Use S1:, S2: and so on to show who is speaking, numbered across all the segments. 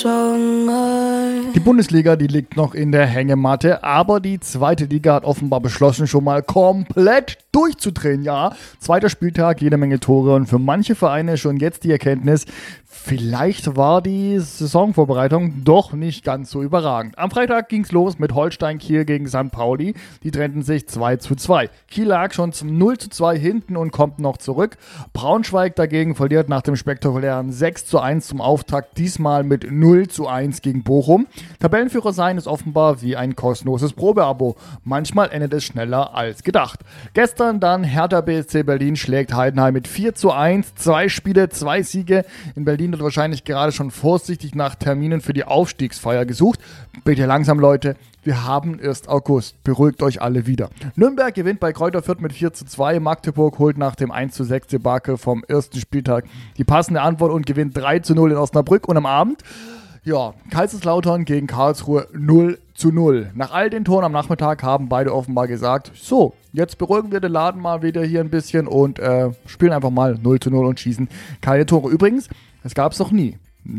S1: Die Bundesliga, die liegt noch in der Hängematte, aber die zweite Liga hat offenbar beschlossen, schon mal komplett durchzudrehen. Ja, zweiter Spieltag, jede Menge Tore und für manche Vereine schon jetzt die Erkenntnis, vielleicht war die Saisonvorbereitung doch nicht ganz so überragend. Am Freitag ging's los mit Holstein Kiel gegen St. Pauli. Die trennten sich 2:2. Kiel lag schon zum 0:2 hinten und kommt noch zurück. Braunschweig dagegen verliert nach dem spektakulären 6:1 zum Auftakt, diesmal mit 0:1 gegen Bochum. Tabellenführer sein ist offenbar wie ein kostenloses Probeabo. Manchmal endet es schneller als gedacht. Gestern dann Hertha BSC Berlin schlägt Heidenheim mit 4:1. 2 Spiele, 2 Siege. In Berlin wird wahrscheinlich gerade schon vorsichtig nach Terminen für die Aufstiegsfeier gesucht. Bitte langsam, Leute. Wir haben erst August. Beruhigt euch alle wieder. Nürnberg gewinnt bei Kräuter Fürth mit 4:2. Magdeburg holt nach dem 1:6 Debakel vom ersten Spieltag die passende Antwort und gewinnt 3:0 in Osnabrück. Und am Abend, ja, Kaiserslautern gegen Karlsruhe 0:0. Nach all den Toren am Nachmittag haben beide offenbar gesagt, so, jetzt beruhigen wir den Laden mal wieder hier ein bisschen und spielen einfach mal 0:0 und schießen keine Tore. Übrigens, das gab es noch nie.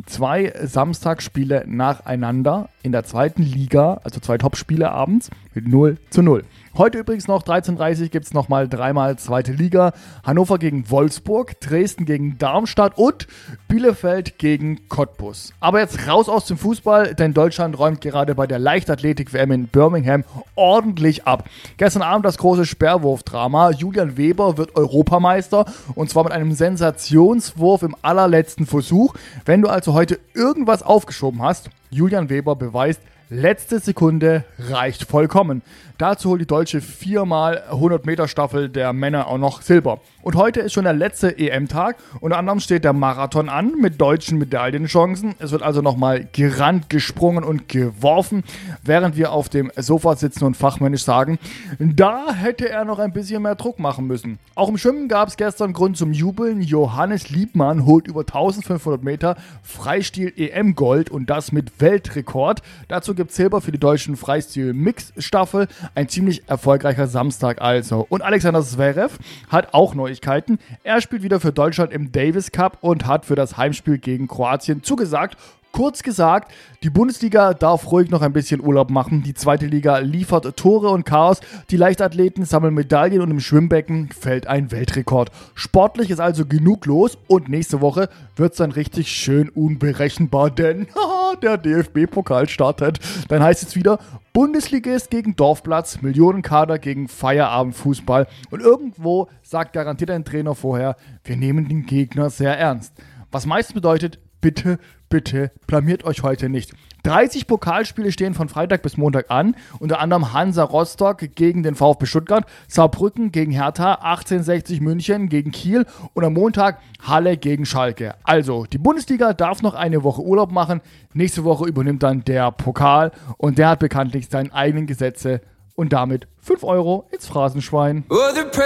S1: 2 Samstagsspiele nacheinander in der zweiten Liga, also 2 Topspiele abends mit 0:0. Heute übrigens noch 13:30 Uhr gibt es nochmal 3-mal zweite Liga. Hannover gegen Wolfsburg, Dresden gegen Darmstadt und Bielefeld gegen Cottbus. Aber jetzt raus aus dem Fußball, denn Deutschland räumt gerade bei der Leichtathletik-WM in Birmingham ordentlich ab. Gestern Abend das große Sperrwurfdrama. Julian Weber wird Europameister und zwar mit einem Sensationswurf im allerletzten Versuch. Wenn du also heute irgendwas aufgeschoben hast, Julian Weber beweist, letzte Sekunde reicht vollkommen. Dazu holt die deutsche 4x100-Meter-Staffel der Männer auch noch Silber. Und heute ist schon der letzte EM-Tag. Unter anderem steht der Marathon an mit deutschen Medaillenchancen. Es wird also nochmal gerannt, gesprungen und geworfen, während wir auf dem Sofa sitzen und fachmännisch sagen, da hätte er noch ein bisschen mehr Druck machen müssen. Auch im Schwimmen gab es gestern Grund zum Jubeln. Johannes Liebmann holt über 1500 Meter Freistil-EM-Gold und das mit Weltrekord. Dazu gibt es Silber für die deutschen Freistil-Mix-Staffel. Ein ziemlich erfolgreicher Samstag also. Und Alexander Zverev hat auch Neuigkeiten. Er spielt wieder für Deutschland im Davis Cup und hat für das Heimspiel gegen Kroatien zugesagt. Kurz gesagt, die Bundesliga darf ruhig noch ein bisschen Urlaub machen. Die zweite Liga liefert Tore und Chaos. Die Leichtathleten sammeln Medaillen und im Schwimmbecken fällt ein Weltrekord. Sportlich ist also genug los und nächste Woche wird es dann richtig schön unberechenbar, denn der DFB-Pokal startet. Dann heißt es wieder Bundesligist gegen Dorfplatz, Millionenkader gegen Feierabendfußball und irgendwo sagt garantiert ein Trainer vorher, wir nehmen den Gegner sehr ernst. Was meistens bedeutet, bitte blamiert euch heute nicht. 30 Pokalspiele stehen von Freitag bis Montag an, unter anderem Hansa Rostock gegen den VfB Stuttgart, Saarbrücken gegen Hertha, 1860 München gegen Kiel und am Montag Halle gegen Schalke. Also, die Bundesliga darf noch eine Woche Urlaub machen, nächste Woche übernimmt dann der Pokal und der hat bekanntlich seine eigenen Gesetze und damit 5 € ins Phrasenschwein.